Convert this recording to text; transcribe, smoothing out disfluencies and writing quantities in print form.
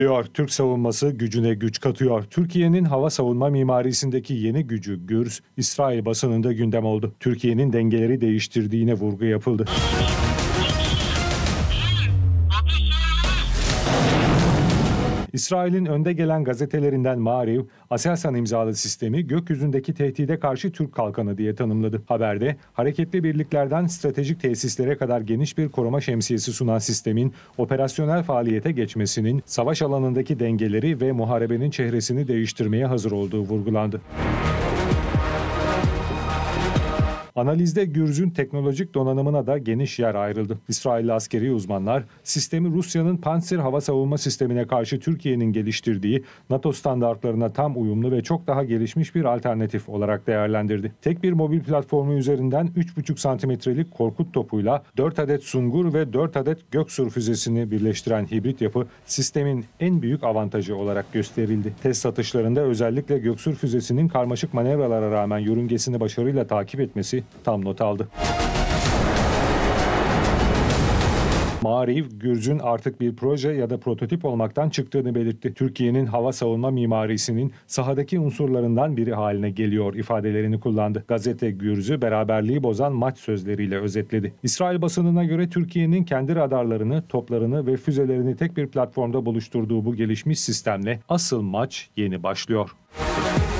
Türk savunması gücüne güç katıyor. Türkiye'nin hava savunma mimarisindeki yeni gücü Gürz, İsrail basınında gündem oldu. Türkiye'nin dengeleri değiştirdiğine vurgu yapıldı. İsrail'in önde gelen gazetelerinden Maariv, Aselsan imzalı sistemi gökyüzündeki tehdide karşı Türk kalkanı diye tanımladı. Haberde, hareketli birliklerden stratejik tesislere kadar geniş bir koruma şemsiyesi sunan sistemin operasyonel faaliyete geçmesinin savaş alanındaki dengeleri ve muharebenin çehresini değiştirmeye hazır olduğu vurgulandı. Analizde Gürz'ün teknolojik donanımına da geniş yer ayrıldı. İsrailli askeri uzmanlar, sistemi Rusya'nın Pantsir hava savunma sistemine karşı Türkiye'nin geliştirdiği NATO standartlarına tam uyumlu ve çok daha gelişmiş bir alternatif olarak değerlendirdi. Tek bir mobil platformu üzerinden 3,5 santimetrelik Korkut topuyla 4 adet Sungur ve 4 adet Göksur füzesini birleştiren hibrit yapı sistemin en büyük avantajı olarak gösterildi. Test atışlarında özellikle Göksur füzesinin karmaşık manevralara rağmen yörüngesini başarıyla takip etmesi tam not aldı. Maariv, Gürz'ün artık bir proje ya da prototip olmaktan çıktığını belirtti. Türkiye'nin hava savunma mimarisinin sahadaki unsurlarından biri haline geliyor ifadelerini kullandı. Gazete Gürz'ü beraberliği bozan maç sözleriyle özetledi. İsrail basınına göre Türkiye'nin kendi radarlarını, toplarını ve füzelerini tek bir platformda buluşturduğu bu gelişmiş sistemle asıl maç yeni başlıyor.